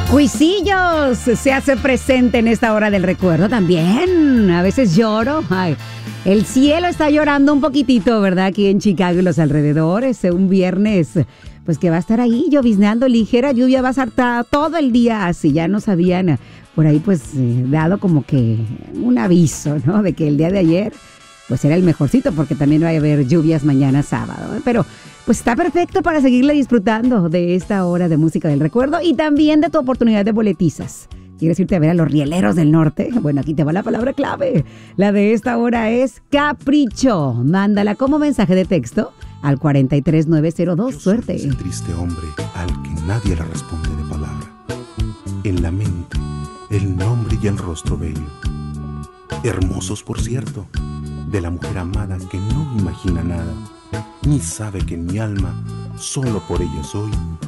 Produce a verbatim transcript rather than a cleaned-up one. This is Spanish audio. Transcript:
Cuisillos se hace presente en esta hora del recuerdo también. A veces lloro. Ay, el cielo está llorando un poquitito, ¿verdad? Aquí en Chicago y los alrededores. Un viernes, pues que va a estar ahí lloviznando, ligera lluvia, va a estar todo el día así. Ya nos habían por ahí pues eh, dado como que un aviso, ¿no? De que el día de ayer pues era el mejorcito, porque también va a haber lluvias mañana sábado, ¿eh? Pero pues está perfecto para seguirle disfrutando de esta hora de música del recuerdo y también de tu oportunidad de boletizas. ¿Quieres irte a ver a los Rieleros del Norte? Bueno, aquí te va la palabra clave. La de esta hora es capricho. Mándala como mensaje de texto al cuatro tres nueve cero dos. Yo Suerte. soy ese triste hombre al que nadie le responde de palabra. En la mente, el nombre y el rostro bello. Hermosos, por cierto, de la mujer amada que no imagina nada, ni sabe que en mi alma, solo por ella soy